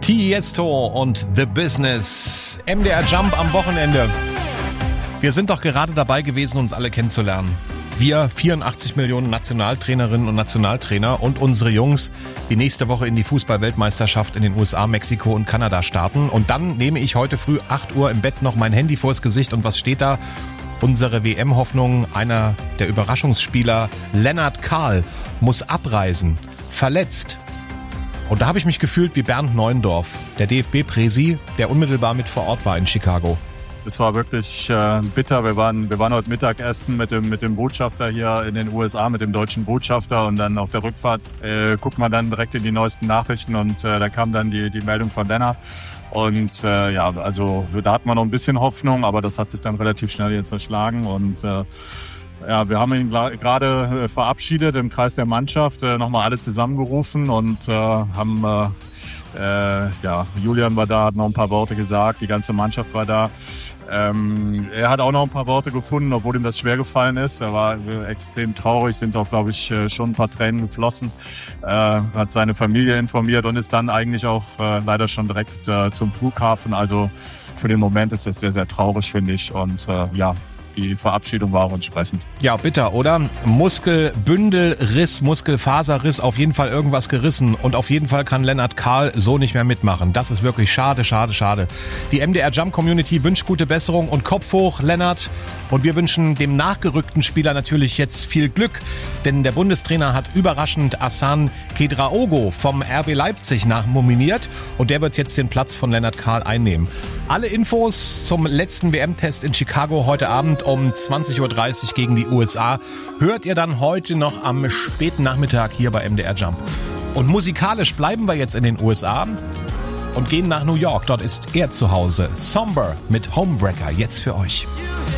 Tiesto und The Business. MDR Jump am Wochenende. Wir sind doch gerade dabei gewesen, uns alle kennenzulernen. Wir 84 Millionen Nationaltrainerinnen und Nationaltrainer und unsere Jungs, die nächste Woche in die Fußball-Weltmeisterschaft in den USA, Mexiko und Kanada starten. Und dann nehme ich heute früh 8 Uhr im Bett noch mein Handy vors Gesicht. Und was steht da? Unsere WM-Hoffnung, einer der Überraschungsspieler, Lennart Kahl, muss abreisen. Verletzt. Und da habe ich mich gefühlt wie Bernd Neuendorf, der DFB-Präsi, der unmittelbar mit vor Ort war in Chicago. Es war wirklich bitter. Wir waren heute Mittagessen mit dem Botschafter hier in den USA, mit dem deutschen Botschafter. Und dann auf der Rückfahrt guckt man dann direkt in die neuesten Nachrichten. Und da kam dann die Meldung von Lennart. Und also da hat man noch ein bisschen Hoffnung, aber das hat sich dann relativ schnell jetzt zerschlagen. Und wir haben ihn gerade verabschiedet im Kreis der Mannschaft, nochmal alle zusammengerufen und haben Julian war da, hat noch ein paar Worte gesagt, die ganze Mannschaft war da. Er hat auch noch ein paar Worte gefunden, obwohl ihm das schwer gefallen ist. Er war extrem traurig, sind auch, glaube ich, schon ein paar Tränen geflossen. Hat seine Familie informiert und ist dann eigentlich auch leider schon direkt zum Flughafen. Also für den Moment ist das sehr, sehr traurig, finde ich. Und die Verabschiedung war auch entsprechend. Ja, bitter, oder? Muskelbündelriss, Muskelfaserriss, auf jeden Fall irgendwas gerissen. Und auf jeden Fall kann Lennart Kahl so nicht mehr mitmachen. Das ist wirklich schade, schade, schade. Die MDR Jump Community wünscht gute Besserung und Kopf hoch, Lennart. Und wir wünschen dem nachgerückten Spieler natürlich jetzt viel Glück. Denn der Bundestrainer hat überraschend Hassan Kedraogo vom RB Leipzig nachnominiert. Und der wird jetzt den Platz von Lennart Kahl einnehmen. Alle Infos zum letzten WM-Test in Chicago heute Abend um 20.30 Uhr gegen die USA hört ihr dann heute noch am späten Nachmittag hier bei MDR Jump. Und musikalisch bleiben wir jetzt in den USA und gehen nach New York. Dort ist er zu Hause. Somber mit Homebreaker jetzt für euch.